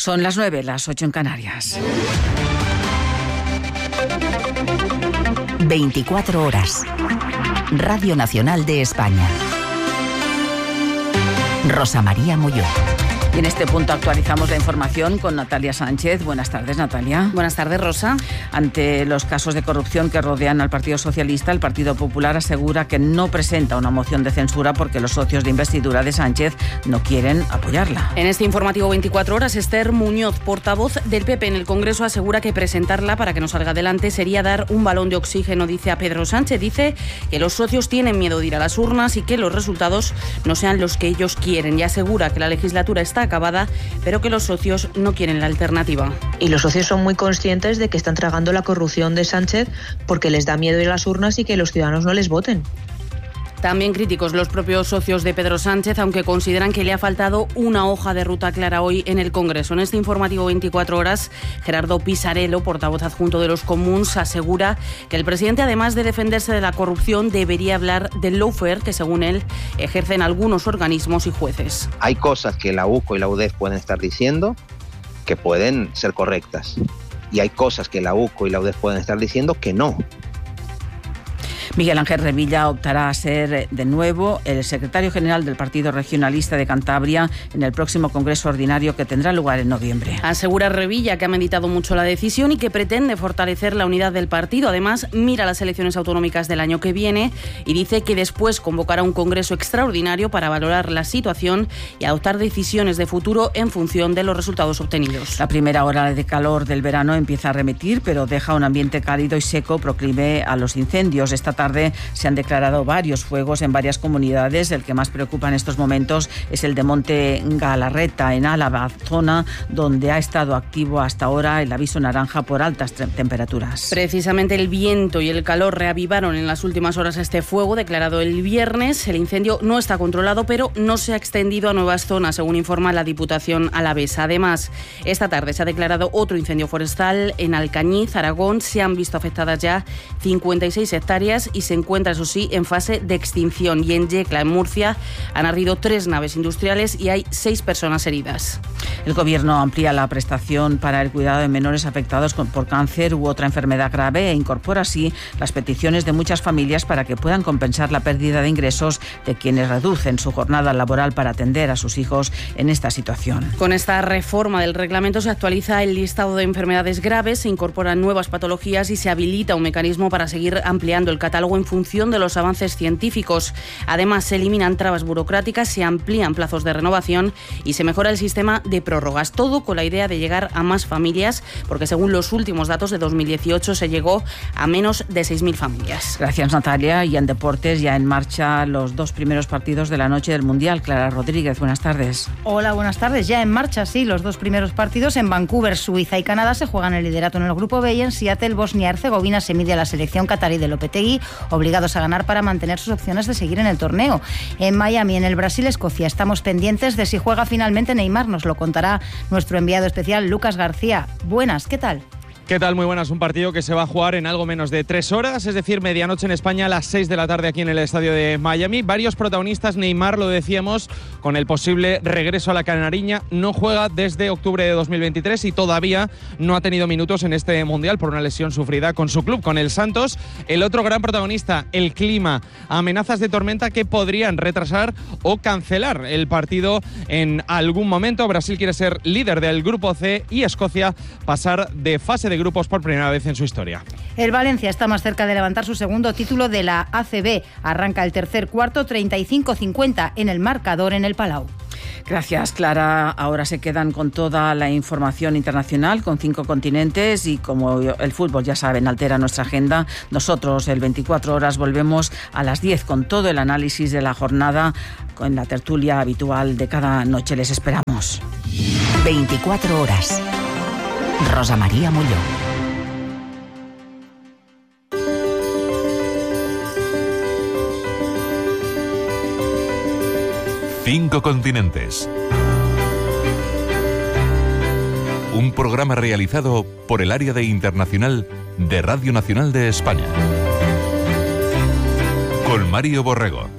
Son las 9, las 8 en Canarias. 24 horas. Radio Nacional de España. Rosa María Molló. Y en este punto actualizamos la información con Natalia Sánchez. Buenas tardes, Natalia. Buenas tardes, Rosa. Ante los casos de corrupción que rodean al Partido Socialista, el Partido Popular asegura que no presenta una moción de censura porque los socios de investidura de Sánchez no quieren apoyarla. En este informativo 24 horas, Esther Muñoz, portavoz del PP en el Congreso, asegura que presentarla para que no salga adelante sería dar un balón de oxígeno, dice a Pedro Sánchez. Dice que los socios tienen miedo de ir a las urnas y que los resultados no sean los que ellos quieren. Y asegura que la legislatura está acabada, pero que los socios no quieren la alternativa. Y los socios son muy conscientes de que están tragando la corrupción de Sánchez porque les da miedo ir a las urnas y que los ciudadanos no les voten. También críticos los propios socios de Pedro Sánchez, aunque consideran que le ha faltado una hoja de ruta clara hoy en el Congreso. En este informativo 24 horas, Gerardo Pisarello, portavoz adjunto de los Comuns, asegura que el presidente, además de defenderse de la corrupción, debería hablar del lawfare que, según él, ejercen algunos organismos y jueces. Hay cosas que la UCO y la UDEF pueden estar diciendo que pueden ser correctas. Y hay cosas que la UCO y la UDEF pueden estar diciendo que no. Miguel Ángel Revilla optará a ser de nuevo el secretario general del Partido Regionalista de Cantabria en el próximo Congreso Ordinario que tendrá lugar en noviembre. Asegura Revilla que ha meditado mucho la decisión y que pretende fortalecer la unidad del partido. Además, mira las elecciones autonómicas del año que viene y dice que después convocará un Congreso extraordinario para valorar la situación y adoptar decisiones de futuro en función de los resultados obtenidos. La primera hora de calor del verano empieza a remitir, pero deja un ambiente cálido y seco proclive a los incendios. Esta tarde se han declarado varios fuegos en varias comunidades. El que más preocupa en estos momentos es el de Monte Galarreta, en Álava, zona donde ha estado activo hasta ahora el aviso naranja por altas temperaturas. Precisamente el viento y el calor reavivaron en las últimas horas este fuego, declarado el viernes. El incendio no está controlado, pero no se ha extendido a nuevas zonas, según informa la Diputación alavesa. Además, esta tarde se ha declarado otro incendio forestal en Alcañiz, Aragón. Se han visto afectadas ya 56 hectáreas y se encuentra, eso sí, en fase de extinción. Y en Yecla, en Murcia, han ardido 3 naves industriales y hay 6 personas heridas. El Gobierno amplía la prestación para el cuidado de menores afectados por cáncer u otra enfermedad grave e incorpora así las peticiones de muchas familias para que puedan compensar la pérdida de ingresos de quienes reducen su jornada laboral para atender a sus hijos en esta situación. Con esta reforma del reglamento se actualiza el listado de enfermedades graves, se incorporan nuevas patologías y se habilita un mecanismo para seguir ampliando el catálogo en función de los avances científicos. Además, se eliminan trabas burocráticas, se amplían plazos de renovación y se mejora el sistema de prórrogas. Todo con la idea de llegar a más familias, porque según los últimos datos de 2018 se llegó a menos de 6.000 familias. Gracias, Natalia. Y en deportes, ya en marcha los 2 primeros partidos de la noche del Mundial. Clara Rodríguez, buenas tardes. Hola, buenas tardes. Ya en marcha, sí, los 2 primeros partidos. En Vancouver, Suiza y Canadá se juegan el liderato en el grupo B y en Seattle, Bosnia-Herzegovina se mide a la selección catarí de Lopetegui, obligados a ganar para mantener sus opciones de seguir en el torneo. En Miami, en el Brasil, Escocia, estamos pendientes de si juega finalmente Neymar. Nos lo contará nuestro enviado especial, Lucas García. Buenas, ¿qué tal? ¿Qué tal? Muy buenas. Un partido que se va a jugar en algo menos de 3 horas, es decir, medianoche en España, a las 6 de la tarde aquí en el estadio de Miami. Varios protagonistas. Neymar, lo decíamos, con el posible regreso a la Canariña, no juega desde octubre de 2023 y todavía no ha tenido minutos en este Mundial por una lesión sufrida con su club, con el Santos. El otro gran protagonista, el clima. Amenazas de tormenta que podrían retrasar o cancelar el partido en algún momento. Brasil quiere ser líder del grupo C y Escocia pasar de fase de grupos por primera vez en su historia. El Valencia está más cerca de levantar su segundo título de la ACB. Arranca el tercer cuarto, 35-50 en el marcador en el Palau. Gracias, Clara. Ahora se quedan con toda la información internacional, con 5 continentes y como el fútbol, ya saben, altera nuestra agenda. Nosotros, el 24 horas, volvemos a las 10 con todo el análisis de la jornada, con la tertulia habitual de cada noche. Les esperamos. 24 horas. Rosa María Molló. Cinco continentes. Un programa realizado por el Área de Internacional de Radio Nacional de España. Con Mario Borrego.